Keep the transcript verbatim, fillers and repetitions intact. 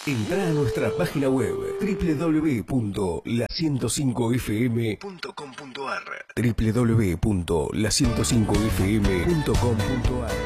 Entrá a nuestra página web doble u doble u doble u punto la ciento cinco f m punto com punto a r doble u doble u doble u punto la ciento cinco f m punto com punto a r